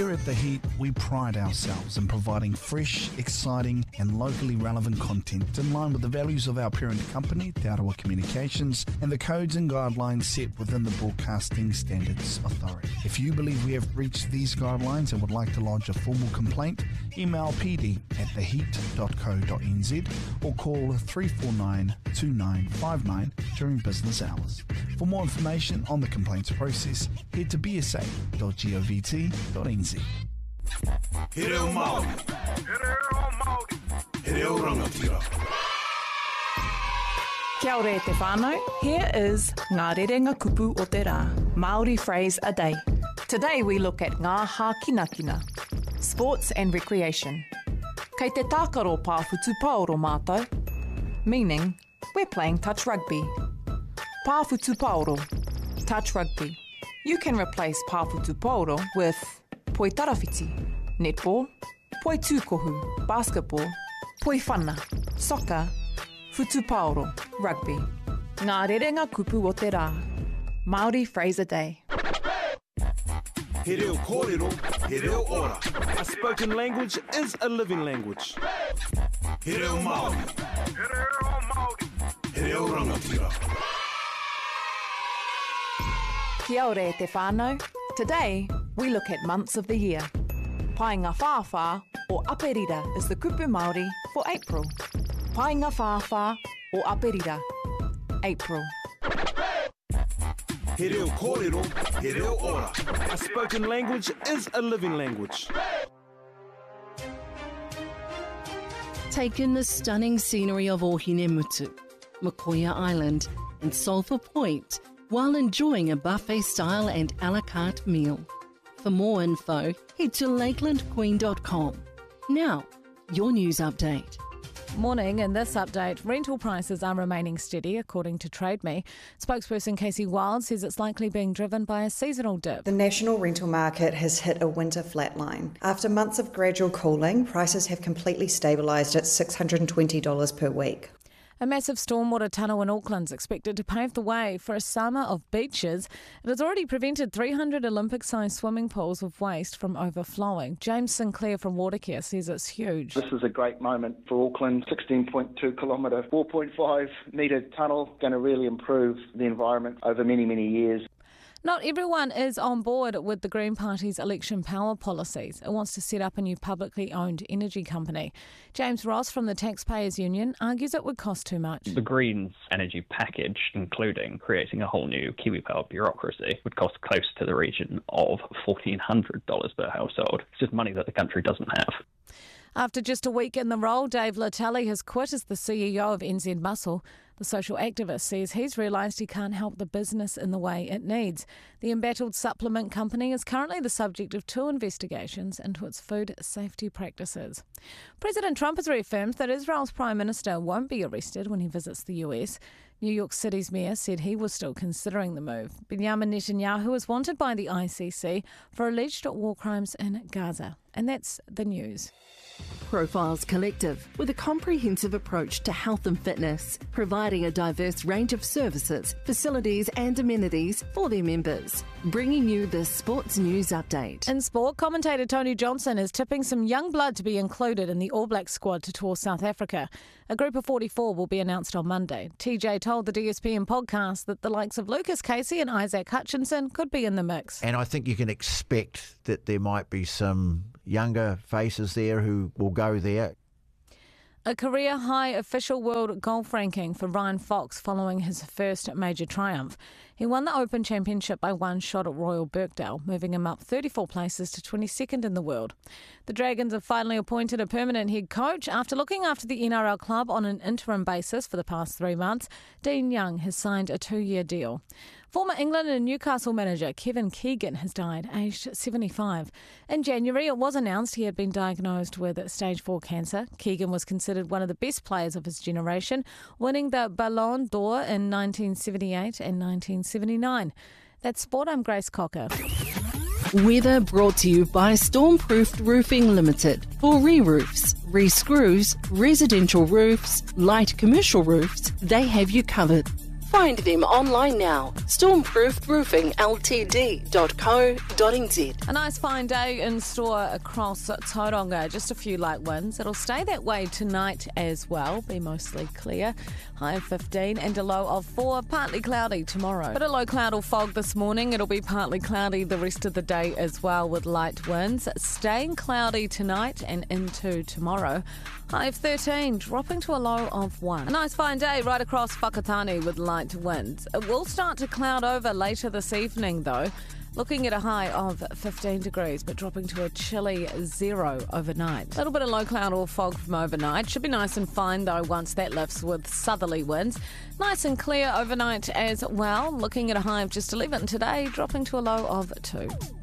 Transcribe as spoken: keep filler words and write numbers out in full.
Here at The Heat, we pride ourselves in providing fresh, exciting and locally relevant content in line with the values of our parent company, Te Arawa Communications, and the codes and guidelines set within the Broadcasting Standards Authority. If you believe we have breached these guidelines and would like to lodge a formal complaint, email p d at the heat dot co dot n z or call three four nine, two nine five nine during business hours. For more information on the complaints process, head to b s a dot govt dot n z. He reo Māori. He reo Māori. He reo rangatira. Kia ora te whānau. Here is Ngā Rerenga Kupu o te Rā, Māori phrase a day. Today we look at Ngā Hākinakina, sports and recreation. Kei te tākaro pāwhutu paoro mātou, meaning we're playing touch rugby. Pāwhutu paoro, touch rugby. You can replace pāwhutu paoro with poi tarawhiti, netball, poi tūkohu, basketball, poi whana, soccer, whutu paoro, rugby. Ngā Rerenga Kupu o te Rā, Māori phrase a day. He reo kōrero, he reo ora. A spoken language is a living language. He reo Māori. He reo Māori. He reo rangatira. Kia ora te whānau. Today, we look at months of the year. Painga Whāwhā or Aperira is the kupu Māori for April. Painga Whāwhā or Aperira, April. He reo kōrero, he reo ora. A spoken language is a living language. Take in the stunning scenery of Ohinemutu, Mokoia Island and Sulphur Point while enjoying a buffet-style and a la carte meal. For more info, head to lakeland queen dot com. Now, your news update. Morning. In this update, rental prices are remaining steady, according to TradeMe. Spokesperson Casey Wild says it's likely being driven by a seasonal dip. The national rental market has hit a winter flatline. After months of gradual cooling, prices have completely stabilised at six hundred twenty dollars per week. A massive stormwater tunnel in Auckland is expected to pave the way for a summer of beaches. It has already prevented three hundred Olympic-sized swimming pools of waste from overflowing. James Sinclair from Watercare says it's huge. This is a great moment for Auckland. sixteen point two kilometre, four point five metre tunnel, going to really improve the environment over many, many years. Not everyone is on board with the Green Party's election power policies. It wants to set up a new publicly owned energy company. James Ross from the Taxpayers Union argues it would cost too much. The Greens energy package, including creating a whole new Kiwi Power bureaucracy, would cost close to the region of fourteen hundred dollars per household. It's just money that the country doesn't have. After just a week in the role, Dave Latale has quit as the C E O of N Z Muscle. The social activist says he's realised he can't help the business in the way it needs. The embattled supplement company is currently the subject of two investigations into its food safety practices. President Trump has reaffirmed that Israel's Prime Minister won't be arrested when he visits the U S. New York City's mayor said he was still considering the move. Benjamin Netanyahu is wanted by the I C C for alleged war crimes in Gaza. And that's the news. Profiles Collective, with a comprehensive approach to health and fitness, providing a diverse range of services, facilities and amenities for their members. Bringing you the Sports News Update. In sport, commentator Tony Johnson is tipping some young blood to be included in the All Blacks squad to tour South Africa. A group of forty-four will be announced on Monday. T J told the D S P N podcast that the likes of Lucas Casey and Isaac Hutchinson could be in the mix. And I think you can expect that there might be some younger faces there who will go there. A career-high official world golf ranking for Ryan Fox following his first major triumph. He won the Open Championship by one shot at Royal Birkdale, moving him up thirty-four places to twenty-second in the world. The Dragons have finally appointed a permanent head coach after looking after the N R L club on an interim basis for the past three months. Dean Young has signed a two-year deal. Former England and Newcastle manager Kevin Keegan has died, aged seventy-five. In January, it was announced he had been diagnosed with stage four cancer. Keegan was considered one of the best players of his generation, winning the Ballon d'Or in nineteen seventy-eight and nineteen seventy-nine. That's Sport. I'm Grace Cocker. Weather brought to you by Stormproofed Roofing Limited. For re-roofs, re-screws, residential roofs, light commercial roofs, they have you covered. Find them online now. stormproof roofing l t d dot co dot n z. A nice fine day in store across Tauranga. Just a few light winds. It'll stay that way tonight as well. Be mostly clear. High of fifteen and a low of four. Partly cloudy tomorrow. But a low cloud or fog this morning. It'll be partly cloudy the rest of the day as well with light winds. Staying cloudy tonight and into tomorrow. High of thirteen, dropping to a low of one. A nice fine day right across Whakatane with light winds. It will start to cloud over later this evening though. Looking at a high of fifteen degrees, but dropping to a chilly zero overnight. A little bit of low cloud or fog from overnight. Should be nice and fine, though, once that lifts with southerly winds. Nice and clear overnight as well. Looking at a high of just eleven today, dropping to a low of two.